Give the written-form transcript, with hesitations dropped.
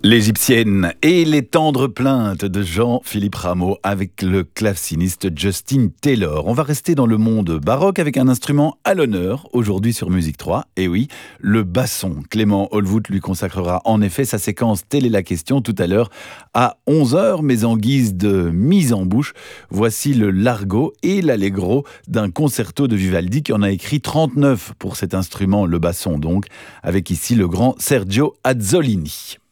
L'Égyptienne et les tendres plaintes de Jean-Philippe Rameau avec le claveciniste Justin Taylor. On va rester dans le monde baroque avec un instrument à l'honneur aujourd'hui sur Musique 3. Et oui, le basson. Clément Holwood lui consacrera en effet sa séquence Telle est la question tout à l'heure à 11h. Mais en guise de mise en bouche, voici le largo et l'allegro d'un concerto de Vivaldi qui en a écrit 39 pour cet instrument, le basson donc, avec ici le grand Sergio Azzolini.